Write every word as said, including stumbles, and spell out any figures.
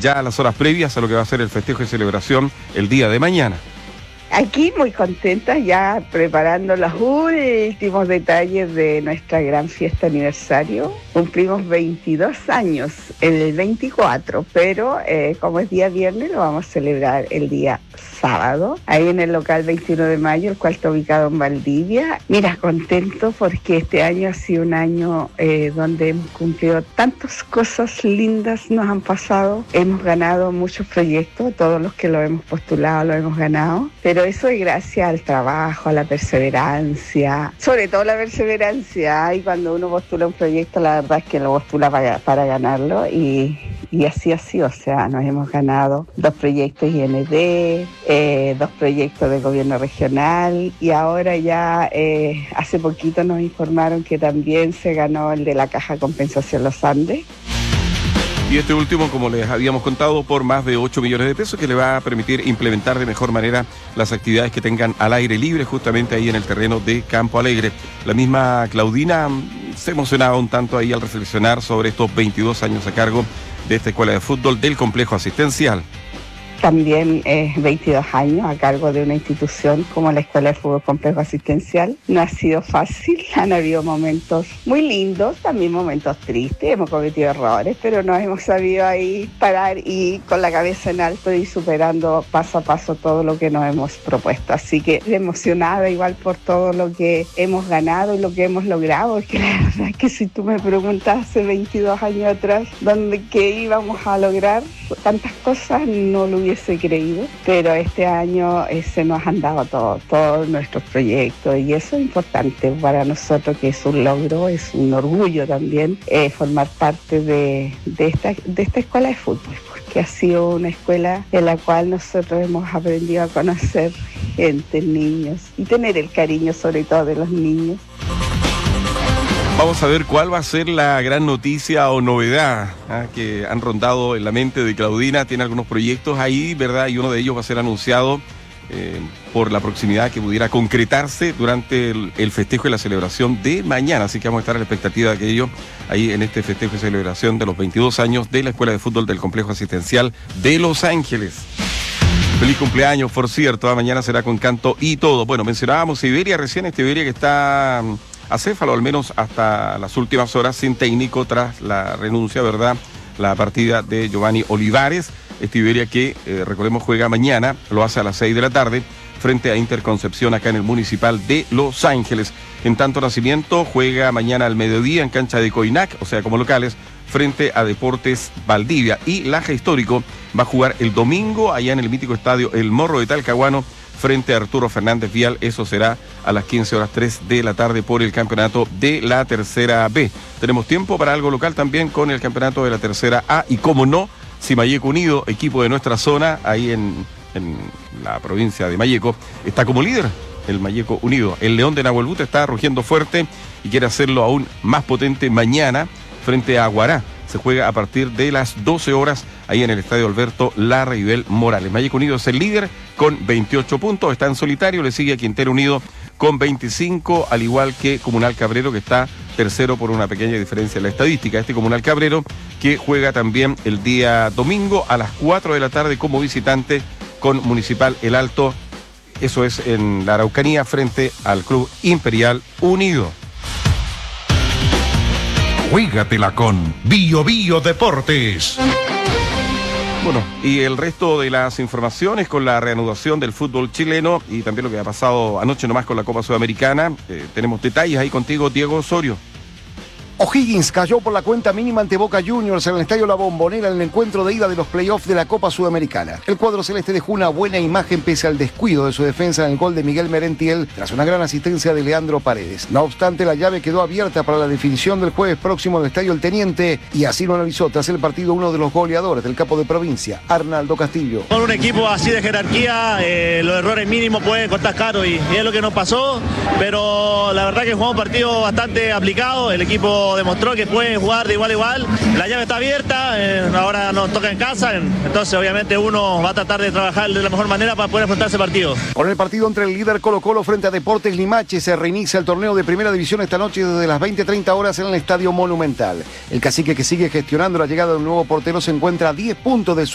ya las horas previas a lo que va a ser el festejo y celebración el día de mañana. Aquí muy contentas, ya preparando los últimos detalles de nuestra gran fiesta aniversario. Cumplimos veintidós años el veinticuatro, pero eh, como es día viernes lo vamos a celebrar el día sábado, ahí en el local veintiuno de mayo, el cual está ubicado en Valdivia. Mira, contento porque este año ha sido un año eh, donde hemos cumplido tantas cosas lindas, nos han pasado, hemos ganado muchos proyectos, todos los que lo hemos postulado lo hemos ganado, pero eso es gracias al trabajo, a la perseverancia, sobre todo la perseverancia, y cuando uno postula un proyecto la verdad es que lo postula para, para ganarlo, y, y así ha sido, o sea, nos hemos ganado dos proyectos I N D, Eh, dos proyectos de gobierno regional, y ahora ya eh, hace poquito nos informaron que también se ganó el de la Caja Compensación Los Andes. Y este último, como les habíamos contado, por más de ocho millones de pesos, que le va a permitir implementar de mejor manera las actividades que tengan al aire libre, justamente ahí en el terreno de Campo Alegre. La misma Claudina se emocionaba un tanto ahí al reflexionar sobre estos veintidós años a cargo de esta escuela de fútbol del complejo asistencial. También eh, veintidós años a cargo de una institución como la Escuela de Fútbol Complejo Asistencial. No ha sido fácil, han habido momentos muy lindos, también momentos tristes, hemos cometido errores, pero nos hemos sabido ahí parar y con la cabeza en alto y superando paso a paso todo lo que nos hemos propuesto. Así que emocionada igual por todo lo que hemos ganado y lo que hemos logrado, porque la verdad es que si tú me preguntas hace veintidós años atrás dónde qué íbamos a lograr, tantas cosas no lo hubiese creído, pero este año eh, se nos han dado todo, todos nuestros proyectos, y eso es importante para nosotros, que es un logro, es un orgullo también eh, formar parte de, de, esta, de esta escuela de fútbol, porque ha sido una escuela en la cual nosotros hemos aprendido a conocer gente, niños, y tener el cariño sobre todo de los niños. Vamos a ver cuál va a ser la gran noticia o novedad ¿eh? que han rondado en la mente de Claudina. Tiene algunos proyectos ahí, ¿verdad? Y uno de ellos va a ser anunciado eh, por la proximidad que pudiera concretarse durante el, el festejo y la celebración de mañana. Así que vamos a estar a la expectativa de aquello ahí en este festejo y celebración de los veintidós años de la Escuela de Fútbol del Complejo Asistencial de Los Ángeles. Feliz cumpleaños, por cierto. Mañana será con canto y todo. Bueno, mencionábamos Iberia recién, esta Iberia que está acéfalo, al menos hasta las últimas horas, sin técnico tras la renuncia, ¿verdad? La partida de Giovanni Olivares. Esta Iberia que, eh, recordemos, juega mañana, lo hace a las seis de la tarde, frente a Interconcepción acá en el Municipal de Los Ángeles. En tanto, Nacimiento juega mañana al mediodía en cancha de Coinac, o sea, como locales, frente a Deportes Valdivia. Y Laja Histórico va a jugar el domingo allá en el mítico estadio El Morro de Talcahuano, frente a Arturo Fernández Vial. Eso será a las quince horas tres de la tarde por el campeonato de la tercera B. Tenemos tiempo para algo local también con el campeonato de la tercera A, y como no, Simayeco Unido, equipo de nuestra zona, ahí en, en la provincia de Mayeco, está como líder el Mayeco Unido. El León de Nahuelbuta está rugiendo fuerte y quiere hacerlo aún más potente mañana frente a Aguará. Se juega a partir de las doce horas ahí en el estadio Alberto Larraibel Morales. Mayeco Unido es el líder con veintiocho puntos, está en solitario, le sigue a Quintero Unido con veinticinco, al igual que Comunal Cabrero, que está tercero por una pequeña diferencia en la estadística. Este Comunal Cabrero que juega también el día domingo a las cuatro de la tarde como visitante con Municipal El Alto, eso es en la Araucanía, frente al Club Imperial Unido. Juégatela con Bio Bio Deportes. Bueno, y el resto de las informaciones con la reanudación del fútbol chileno y también lo que ha pasado anoche nomás con la Copa Sudamericana. Eh, tenemos detalles ahí contigo, Diego Osorio. O'Higgins cayó por la cuenta mínima ante Boca Juniors en el Estadio La Bombonera en el encuentro de ida de los playoffs de la Copa Sudamericana. El cuadro celeste dejó una buena imagen pese al descuido de su defensa en el gol de Miguel Merentiel tras una gran asistencia de Leandro Paredes. No obstante, la llave quedó abierta para la definición del jueves próximo en el Estadio El Teniente, y así lo analizó tras el partido uno de los goleadores del capo de provincia, Arnaldo Castillo. Con un equipo así de jerarquía, eh, los errores mínimos pueden costar caro, y, y es lo que nos pasó, pero la verdad que jugamos un partido bastante aplicado. El equipo demostró que puede jugar de igual a igual, la llave está abierta, eh, ahora nos toca en casa, entonces obviamente uno va a tratar de trabajar de la mejor manera para poder afrontar ese partido. Con el partido entre el líder Colo Colo frente a Deportes Limache, se reinicia el torneo de Primera División esta noche desde las veinte treinta horas en el Estadio Monumental. El Cacique, que sigue gestionando la llegada de un nuevo portero, se encuentra a diez puntos de su